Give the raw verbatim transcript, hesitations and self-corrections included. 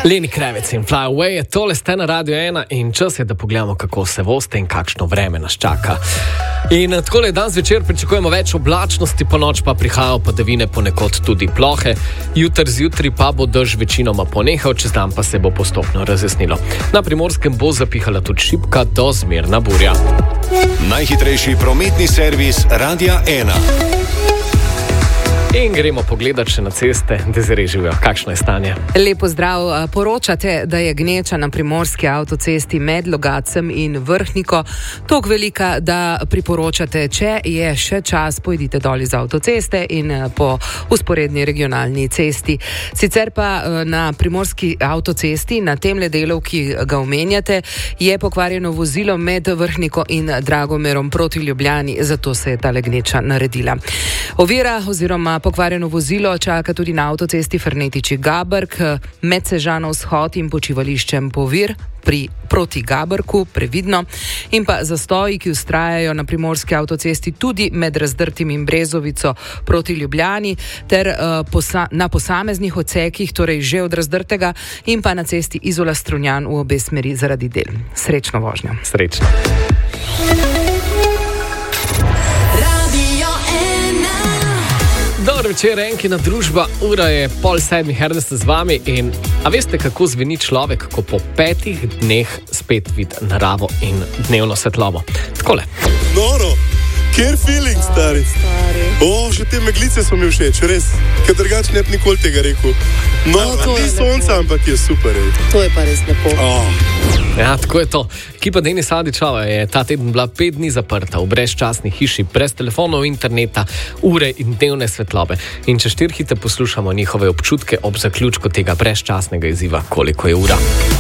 Lenny Kravitz in Fly Away je tole ste na Radio ena in čas je, da pogledamo, kako se voste in kakšno vreme nas čaka. In takole dan zvečer pričakujemo več oblačnosti, po noč pa prihajajo padavine, ponekod tudi plohe. Jutr zjutri pa bo dež večinoma ponehal, čez dan pa se bo postopno razjasnilo. Na Primorskem bo zapihala tudi šibka do zmerna burja. Najhitrejši prometni servis Radia ena. In gremo pogledat še na ceste, da zarežijo, kakšno je stanje. Lepo zdrav. Poročate, da je gneča na primorski avtocesti med Logacem in Vrhniko toliko velika, da priporočate, če je še čas, pojdite dol iz avtoceste in po usporedni regionalni cesti. Sicer pa na primorski avtocesti, na temle delu, ki ga omenjate, je pokvarjeno vozilo med Vrhniko in Dragomerom proti Ljubljani, zato se je tale gneča naredila. Ovira oziroma pokvarjeno vozilo čaka tudi na avtocesti Fernetiči-Gabrk med Sežano vzhod in počivališčem Povir pri proti Gabrku, previdno, in pa zastoji, ki vztrajajo na primorski avtocesti tudi med Razdrtim in Brezovico proti Ljubljani ter uh, posa- na posameznih odsekih, torej že od Razdrtega in pa na cesti Izola-Strunjan v obe smeri zaradi del. Srečno vožnjo. Srečno. Dobro večer, Enkina družba, ura je pol sedmih, Ernest z vami in a veste, kako zveni človek, ko po petih dneh spet vidi naravo in dnevno svetlobo? Takole. Noro, kjer feeling, stari? O, še te meglice so mi všeč, res, ker drugače ne bi nikoli tega rekel. No, no ni sonca, ampak je super. Ej. To je pa res lepo. Oh. Ja, tako je to. Ekipa Denis Adičava je ta teden bila pet dni zaprta v brezčasni hiši, brez telefonov, interneta, ure in dnevne svetlobe. In če štirhite poslušamo njihove občutke ob zaključku tega brezčasnega izziva, koliko je ura.